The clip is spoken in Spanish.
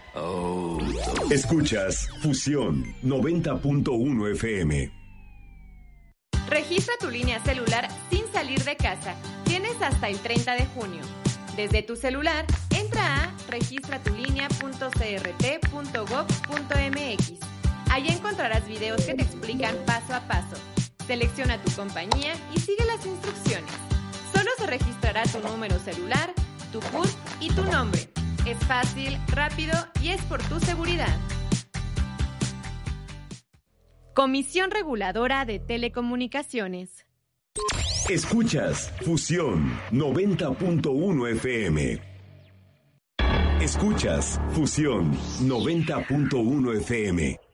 Escuchas Fusión 90.1 FM. Registra tu línea celular sin salir de casa. Tienes hasta el 30 de junio. Desde tu celular, entra a registratulinea.crt.gov.mx. Allí encontrarás videos que te explican paso a paso. Selecciona tu compañía y sigue las instrucciones. Solo se registrará tu número celular, tu CURP y tu nombre. Es fácil, rápido y es por tu seguridad. Comisión Reguladora de Telecomunicaciones. Escuchas Fusión 90.1 FM. Escuchas Fusión 90.1 FM.